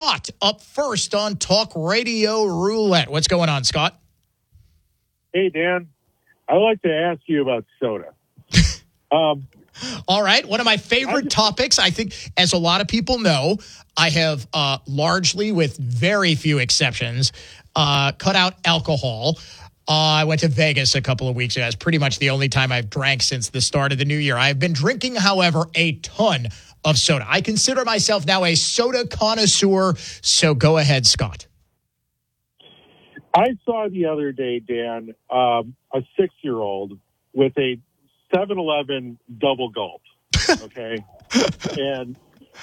Scott up first on Talk Radio Roulette. What's going on, Scott? Hey, Dan. I'd like to ask you about soda. All right. One of my favorite topics, I think, as a lot of people know, I have largely, with very few exceptions, cut out alcohol. I went to Vegas a couple of weeks ago. It's pretty much the only time I've drank since the start of the new year. I've been drinking, however, a ton of soda. I consider myself now a soda connoisseur, so go ahead, Scott. I saw the other day, Dan, a 6-year-old with a 7-Eleven double gulp. Okay. And,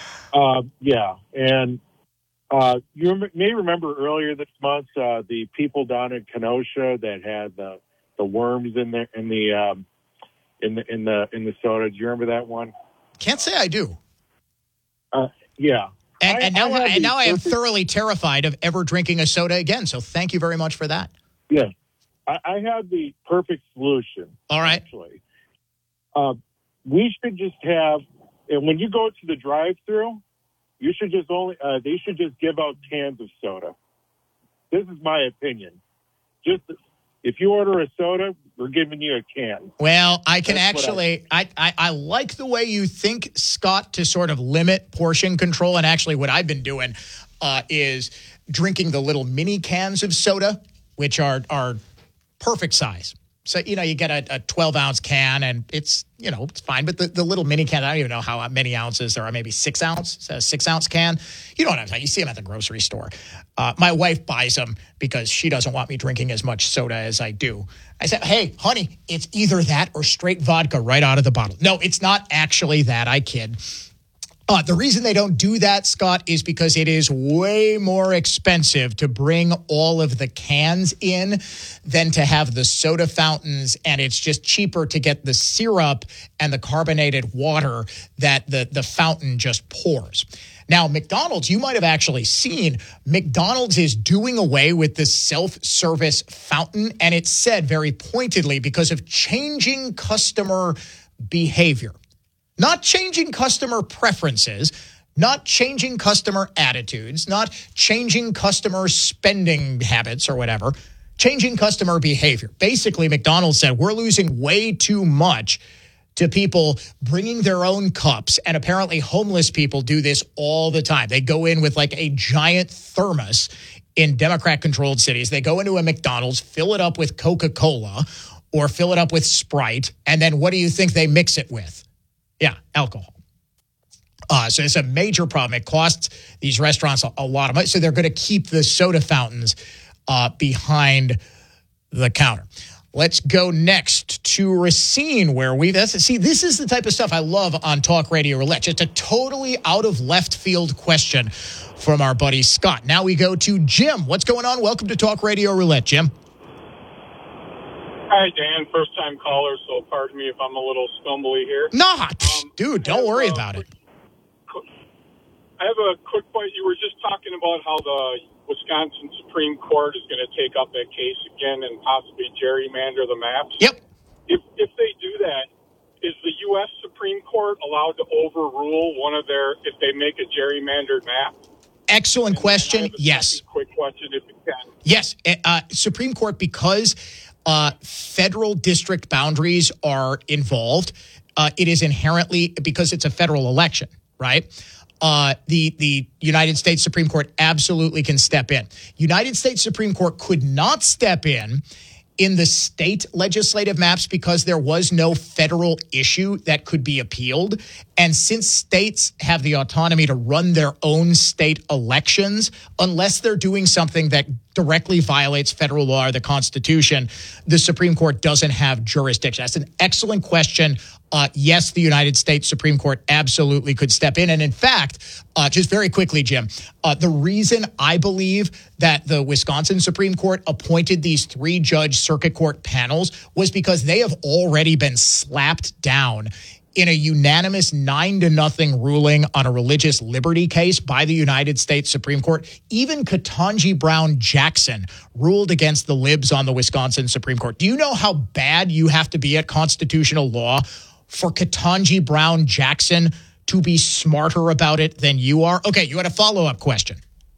you may remember earlier this month, the people down in Kenosha that had the worms in the soda. Do you remember that one? Can't say I do. Yeah. And now I am thoroughly terrified of ever drinking a soda again. So thank you very much for that. Yeah. I have the perfect solution. All right. Actually. We should just have, and when you go to the drive-thru, you should just they should just give out cans of soda. This is my opinion. Just if you order a soda, we're giving you a can. Well, I can I like the way you think, Scott, to sort of limit portion control. And actually what I've been doing is drinking the little mini cans of soda, which are perfect size. So, you get a 12-ounce can, and it's fine. But the little mini can, I don't even know how many ounces there are, maybe 6 ounce. So a 6-ounce can. You know what I'm saying? You see them at the grocery store. My wife buys them because she doesn't want me drinking as much soda as I do. I said, hey, honey, it's either that or straight vodka right out of the bottle. No, it's not actually that. I kid. The reason they don't do that, Scott, is because it is way more expensive to bring all of the cans in than to have the soda fountains, and it's just cheaper to get the syrup and the carbonated water that the fountain just pours. Now, McDonald's, you might have actually seen, McDonald's is doing away with the self-service fountain, and it said very pointedly because of changing customer behavior. Not changing customer preferences, not changing customer attitudes, not changing customer spending habits or whatever, changing customer behavior. Basically, McDonald's said, we're losing way too much to people bringing their own cups, and apparently homeless people do this all the time. They go in with like a giant thermos in Democrat-controlled cities. They go into a McDonald's, fill it up with Coca-Cola or fill it up with Sprite, and then what do you think they mix it with? Yeah, alcohol. So it's a major problem. It costs these restaurants a lot of money. So they're going to keep the soda fountains behind the counter. Let's go next to Racine, where this is the type of stuff I love on Talk Radio Roulette. Just a totally out of left field question from our buddy Scott. Now we go to Jim. What's going on? Welcome to Talk Radio Roulette, Jim. Hi, Dan. First-time caller, so pardon me if I'm a little stumbly here. Dude, don't worry about it. I have a quick point. You were just talking about how the Wisconsin Supreme Court is going to take up that case again and possibly gerrymander the maps. Yep. If they do that, is the U.S. Supreme Court allowed to overrule one of if they make a gerrymandered map? Excellent question. Yes. Quick question, if you can. Yes. Supreme Court, because federal district boundaries are involved, it is inherently, because it's a federal election, right? The United States Supreme Court absolutely can step in. United States Supreme Court could not step in the state legislative maps because there was no federal issue that could be appealed. And since states have the autonomy to run their own state elections, unless they're doing something that directly violates federal law or the Constitution, the Supreme Court doesn't have jurisdiction. That's an excellent question. Yes, the United States Supreme Court absolutely could step in. And in fact, just very quickly, Jim, the reason I believe that the Wisconsin Supreme Court appointed these 3-judge circuit court panels was because they have already been slapped down in a unanimous 9-0 ruling on a religious liberty case by the United States Supreme Court. Even Ketanji Brown Jackson ruled against the libs on the Wisconsin Supreme Court. Do you know how bad you have to be at constitutional law for Ketanji Brown Jackson to be smarter about it than you are? Okay, you had a follow-up question.